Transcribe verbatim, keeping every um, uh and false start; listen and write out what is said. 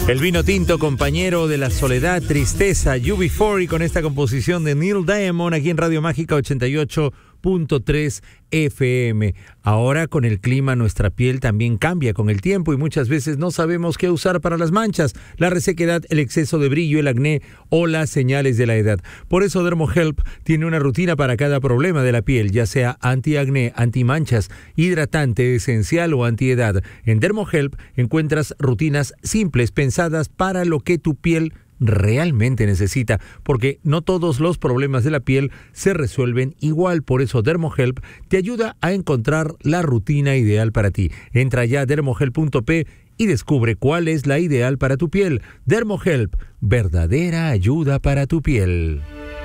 El vino tinto, compañero de la soledad, tristeza, U B cuatro, y con esta composición de Neil Diamond aquí en Radio Mágica ochenta y ocho punto tres F M. Ahora con el clima nuestra piel también cambia con el tiempo y muchas veces no sabemos qué usar para las manchas, la resequedad, el exceso de brillo, el acné o las señales de la edad. Por eso Dermohelp tiene una rutina para cada problema de la piel, ya sea anti-acné, anti-manchas, hidratante, esencial o antiedad. En Dermohelp encuentras rutinas simples pensadas para lo que tu piel realmente necesita, porque no todos los problemas de la piel se resuelven igual. Por eso Dermohelp te ayuda a encontrar la rutina ideal para ti. Entra ya a dermohelp punto pe y descubre cuál es la ideal para tu piel. Dermohelp, verdadera ayuda para tu piel.